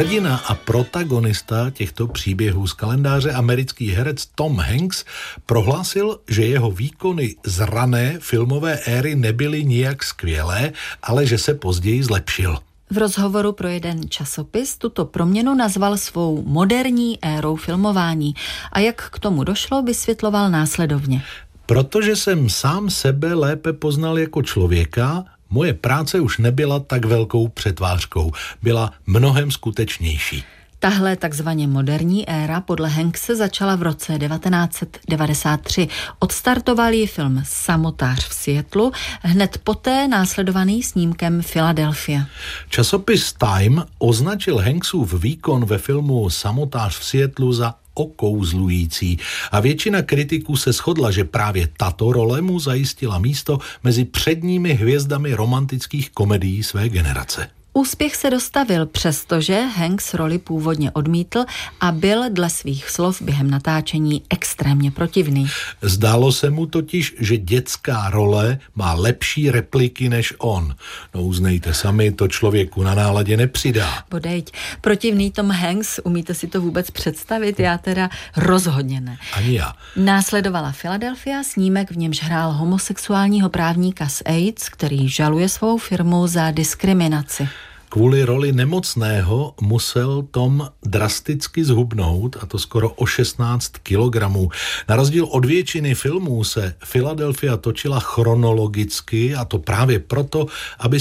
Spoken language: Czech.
Hrdina a protagonista těchto příběhů z kalendáře, americký herec Tom Hanks, prohlásil, že jeho výkony z rané filmové éry nebyly nijak skvělé, ale že se později zlepšil. V rozhovoru pro jeden časopis tuto proměnu nazval svou moderní érou filmování a jak k tomu došlo, vysvětloval následovně. Protože jsem sám sebe lépe poznal jako člověka, moje práce už nebyla tak velkou přetvářkou, byla mnohem skutečnější. Tahle takzvaně moderní éra podle Hankse začala v roce 1993. Odstartoval ji film Samotář v Seattlu, hned poté následovaný snímkem Philadelphia. Časopis Time označil Hanksův výkon ve filmu Samotář v Seattlu za okouzlující a většina kritiků se shodla, že právě tato role mu zajistila místo mezi předními hvězdami romantických komedií své generace. Úspěch se dostavil, přestože Hanks roli původně odmítl a byl dle svých slov během natáčení extrémně protivný. Zdálo se mu totiž, že dětská role má lepší repliky než on. No uznejte sami, to člověku na náladě nepřidá. Bodejť, protivný Tom Hanks, umíte si to vůbec představit? Já teda rozhodně ne. Ani já. Následovala Philadelphia, snímek, v němž hrál homosexuálního právníka z AIDS, který žaluje svou firmu za diskriminaci. Kvůli roli nemocného musel Tom drasticky zhubnout, a to skoro o 16 kilogramů. Na rozdíl od většiny filmů se Philadelphia točila chronologicky, a to právě proto, aby